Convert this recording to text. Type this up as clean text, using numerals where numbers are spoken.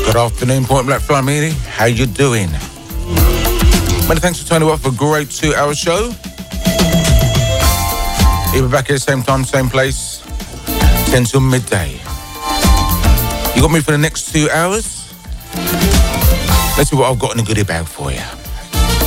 Good afternoon, Point Black Flamini. How you doing? Many thanks for turning up for a great 2-hour show. We'll be back here same time, same place, 10 till midday. You got me for the next 2 hours? Let's see what I've got in the goodie bag for you.